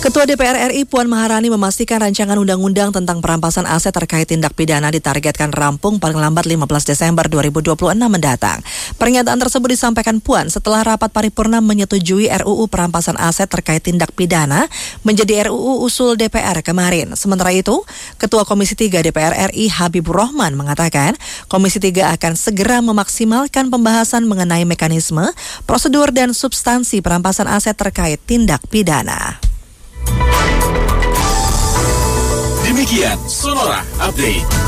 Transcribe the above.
Ketua DPR RI Puan Maharani memastikan rancangan undang-undang tentang perampasan aset terkait tindak pidana ditargetkan rampung paling lambat 15 Desember 2026 mendatang. Pernyataan tersebut disampaikan Puan setelah rapat paripurna menyetujui RUU perampasan aset terkait tindak pidana menjadi RUU usul DPR kemarin. Sementara itu, Ketua Komisi 3 DPR RI Habibur Rahman mengatakan Komisi 3 akan segera memaksimalkan pembahasan mengenai mekanisme, prosedur dan substansi perampasan aset terkait tindak pidana. Demikian Sonora Update.